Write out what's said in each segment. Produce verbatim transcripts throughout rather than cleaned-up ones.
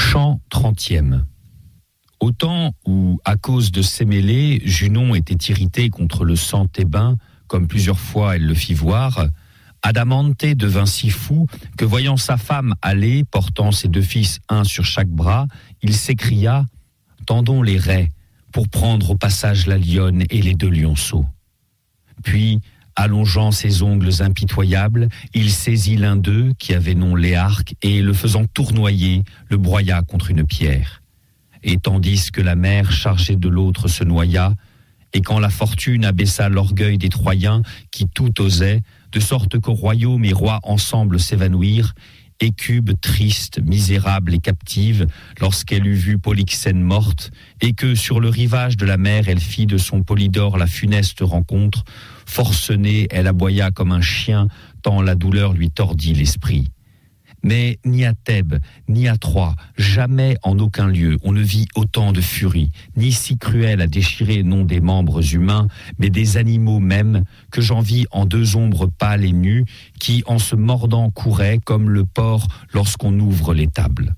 Chant trentième. Au temps où, à cause de Sémélé, Junon était irritée contre le sang thébain, comme plusieurs fois elle le fit voir, Adamante devint si fou que, voyant sa femme aller, portant ses deux fils un sur chaque bras, il s'écria « Tendons les raies pour prendre au passage la lionne et les deux lionceaux. » Puis, allongeant ses ongles impitoyables, il saisit l'un d'eux, qui avait nom Léarque, et le faisant tournoyer, le broya contre une pierre. Et tandis que la mer chargée de l'autre se noya, et quand la fortune abaissa l'orgueil des Troyens, qui tout osaient, de sorte qu'au royaume et rois ensemble s'évanouirent, Écube, triste, misérable et captive, lorsqu'elle eut vu Polyxène morte, et que sur le rivage de la mer elle fit de son Polydore la funeste rencontre, forcenée, elle aboya comme un chien, tant la douleur lui tordit l'esprit. Mais ni à Thèbes, ni à Troie, jamais en aucun lieu on ne vit autant de furie, ni si cruelle à déchirer non des membres humains, mais des animaux mêmes, que j'en vis en deux ombres pâles et nues, qui en se mordant couraient comme le porc lorsqu'on ouvre les tables.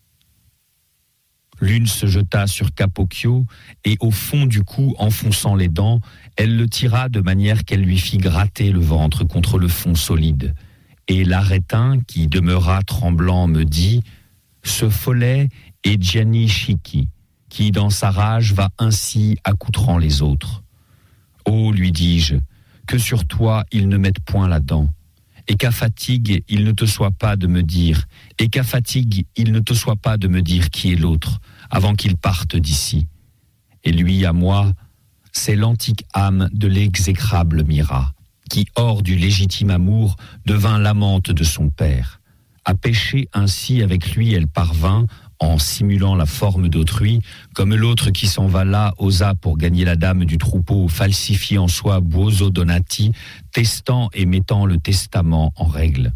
L'une se jeta sur Capocchio, et au fond du cou, enfonçant les dents, elle le tira de manière qu'elle lui fit gratter le ventre contre le fond solide. Et l'arétin, qui demeura tremblant, me dit « Ce follet est Gianni Schicchi, qui dans sa rage va ainsi accoutrant les autres. Oh, lui dis-je, que sur toi il ne mette point la dent, et qu'à fatigue il ne te soit pas de me dire, et qu'à fatigue il ne te soit pas de me dire qui est l'autre, avant qu'il parte d'ici. Et lui à moi, c'est l'antique âme de l'exécrable Mira, qui, hors du légitime amour, devint l'amante de son père. À pécher ainsi avec lui, elle parvint, en simulant la forme d'autrui, comme l'autre qui s'en va là osa pour gagner la dame du troupeau, falsifier en soi Buoso Donati, testant et mettant le testament en règle.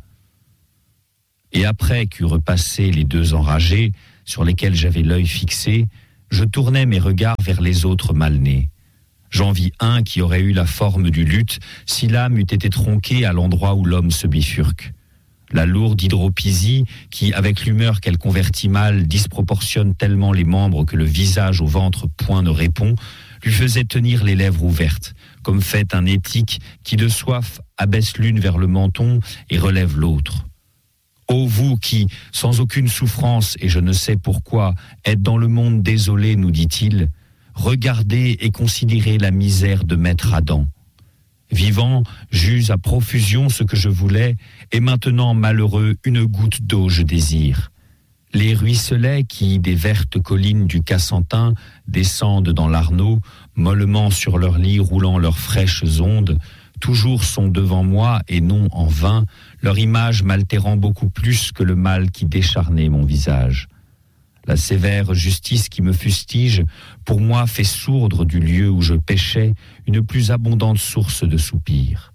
Et après qu'eut repassé les deux enragés, sur lesquels j'avais l'œil fixé, je tournai mes regards vers les autres mal-nés. J'en vis un qui aurait eu la forme du luth si l'âme eût été tronquée à l'endroit où l'homme se bifurque. La lourde hydropisie, qui, avec l'humeur qu'elle convertit mal, disproportionne tellement les membres que le visage au ventre point ne répond, lui faisait tenir les lèvres ouvertes, comme fait un étique qui, de soif, abaisse l'une vers le menton et relève l'autre. Ô vous qui, sans aucune souffrance, et je ne sais pourquoi, êtes dans le monde désolé, nous dit-il, regardez et considérez la misère de maître Adam. Vivant, j'eus à profusion ce que je voulais, et maintenant, malheureux, une goutte d'eau je désire. Les ruisselets qui, des vertes collines du Cassantin, descendent dans l'Arno, mollement sur leurs lits roulant leurs fraîches ondes, toujours sont devant moi, et non en vain, leur image m'altérant beaucoup plus que le mal qui décharnait mon visage. La sévère justice qui me fustige, pour moi fait sourdre du lieu où je péchais une plus abondante source de soupirs.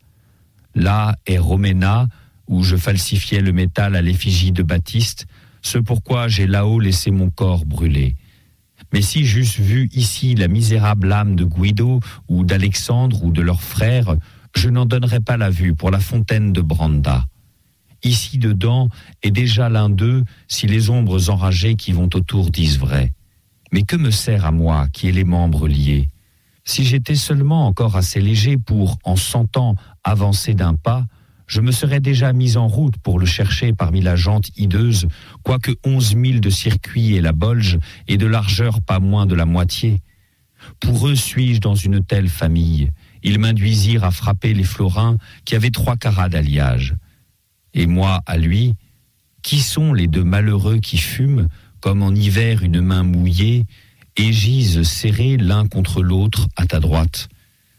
Là est Roména, où je falsifiais le métal à l'effigie de Baptiste, ce pourquoi j'ai là-haut laissé mon corps brûler. Mais si j'eusse vu ici la misérable âme de Guido, ou d'Alexandre, ou de leurs frères, je n'en donnerais pas la vue pour la fontaine de Branda. Ici dedans est déjà l'un d'eux, si les ombres enragées qui vont autour disent vrai. Mais que me sert à moi, qui ai les membres liés? Si j'étais seulement encore assez léger pour, en sentant, avancer d'un pas, je me serais déjà mis en route pour le chercher parmi la gente hideuse, quoique onze milles de circuit et la bolge, et de largeur pas moins de la moitié. Pour eux suis-je dans une telle famille. Ils m'induisirent à frapper les florins qui avaient trois carats d'alliage. Et moi, à lui, qui sont les deux malheureux qui fument, comme en hiver une main mouillée, et gisent serrés l'un contre l'autre à ta droite?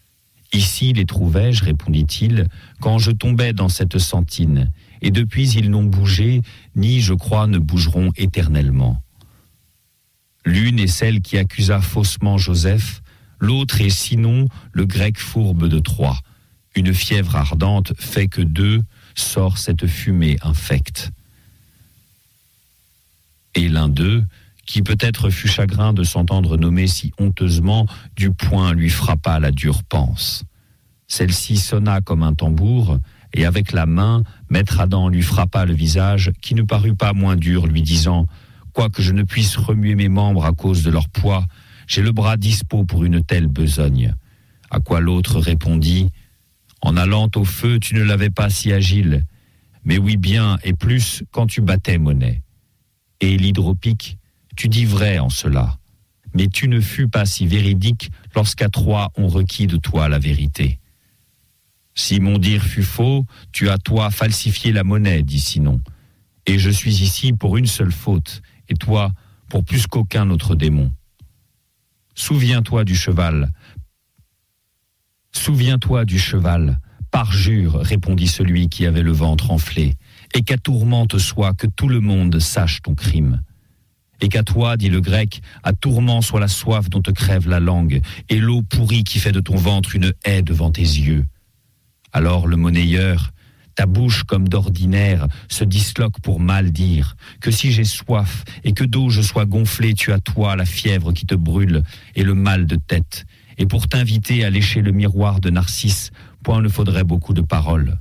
Ici les trouvai-je, répondit-il, quand je tombais dans cette sentine, et depuis ils n'ont bougé, ni, je crois, ne bougeront éternellement. L'une est celle qui accusa faussement Joseph, l'autre est sinon le grec fourbe de Troie. Une fièvre ardente fait que d'eux sort cette fumée infecte. Et l'un d'eux, qui peut-être fut chagrin de s'entendre nommer si honteusement, du poing lui frappa la dure panse. Celle-ci sonna comme un tambour, et avec la main, maître Adam lui frappa le visage, qui ne parut pas moins dur, lui disant « quoique je ne puisse remuer mes membres à cause de leur poids, j'ai le bras dispo pour une telle besogne. » À quoi l'autre répondit: « En allant au feu, tu ne l'avais pas si agile. Mais oui bien, et plus quand tu battais monnaie. Et l'hydropique, tu dis vrai en cela. Mais tu ne fus pas si véridique lorsqu'à Troie on requit de toi la vérité. Si mon dire fut faux, tu as toi falsifié la monnaie, dit Sinon. Et je suis ici pour une seule faute, et toi pour plus qu'aucun autre démon. Souviens-toi du cheval. Souviens-toi du cheval. Parjure, répondit celui qui avait le ventre enflé, et qu'à tourmente soit que tout le monde sache ton crime. Et qu'à toi, dit le grec, à tourment soit la soif dont te crève la langue, et l'eau pourrie qui fait de ton ventre une haie devant tes yeux. Alors le monnayeur, ta bouche comme d'ordinaire se disloque pour mal dire, que si j'ai soif et que d'eau je sois gonflé, tu as toi la fièvre qui te brûle et le mal de tête, et pour t'inviter à lécher le miroir de Narcisse, point ne faudrait beaucoup de paroles.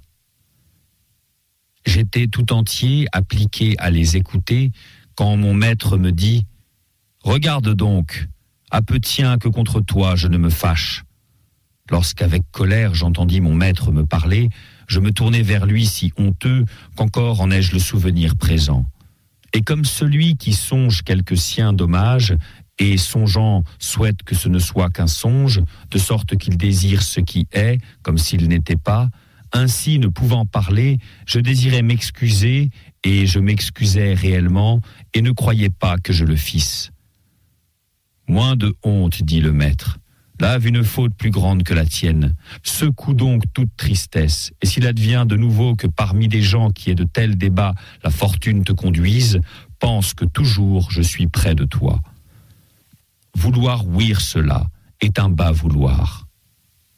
J'étais tout entier appliqué à les écouter, quand mon maître me dit « Regarde donc, à peu tien que contre toi je ne me fâche. » Lorsqu'avec colère j'entendis mon maître me parler, je me tournai vers lui si honteux qu'encore en ai-je le souvenir présent. Et comme celui qui songe quelque sien dommage, et songeant souhaite que ce ne soit qu'un songe, de sorte qu'il désire ce qui est, comme s'il n'était pas, ainsi ne pouvant parler, je désirais m'excuser, et je m'excusais réellement, et ne croyais pas que je le fisse. Moins de honte, dit le maître. Lave une faute plus grande que la tienne. Secoue donc toute tristesse, et s'il advient de nouveau que parmi des gens qui aient de tels débats, la fortune te conduise, pense que toujours je suis près de toi. Vouloir ouïr cela est un bas vouloir.